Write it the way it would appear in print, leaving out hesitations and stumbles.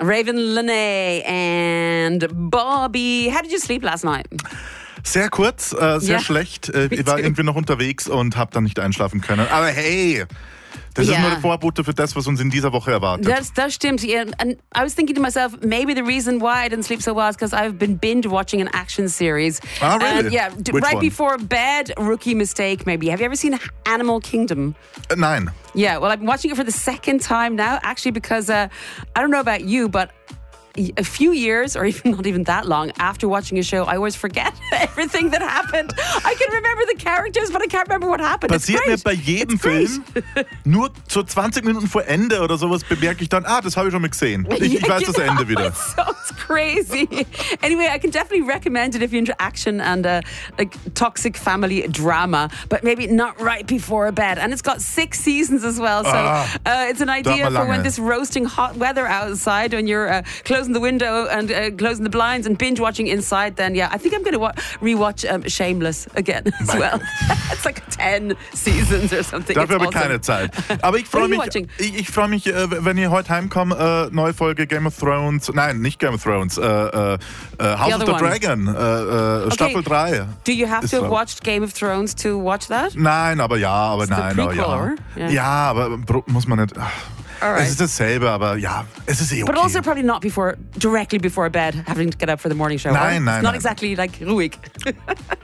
Raven Lene and Bobby. How did you sleep last night? Sehr kurz, sehr schlecht. Ich war irgendwie noch unterwegs und habe dann nicht einschlafen können. Aber hey, das ist nur der Vorbote für das, was uns in dieser Woche erwartet. Das stimmt. Yeah. And I was thinking to myself, maybe the reason why I didn't sleep so well is because I've been binge watching an action series. Oh, really? And Which right one? before bed, rookie mistake maybe. Have you ever seen Animal Kingdom? Nein. Yeah, well, I've been watching it for the second time now, actually, because I don't know about you, but a few years, or even not even that long, after watching a show, I always forget everything that happened. I can remember the characters, but I can't remember what happened. Passiert mir bei jedem Film. Nur so 20 Minuten vor Ende oder sowas bemerke ich dann, das habe ich schon mal gesehen. Ich weiß das Ende wieder. It's crazy. Anyway, I can definitely recommend it if you're into action and like toxic family drama, but maybe not right before bed. And it's got 6 seasons as well, so it's an idea for when this roasting hot weather outside, when you're closing the window and closing the blinds and binge watching inside, then I think I'm going to rewatch Shameless again as well. It's like 10 seasons or something. Dafür habe ich keine Zeit. Aber ich freue mich, wenn ich heute heimkomme, neue Folge Game of Thrones. Nein, nicht Game of Thrones. House of the Dragon. Staffel 3. Do you have to have watched Game of Thrones to watch that? Nein, aber aber muss man nicht. Right. Es ist dasselbe, aber es ist okay. But also probably not directly before bed, having to get up for the morning show. Nein. It's not exactly like ruhig.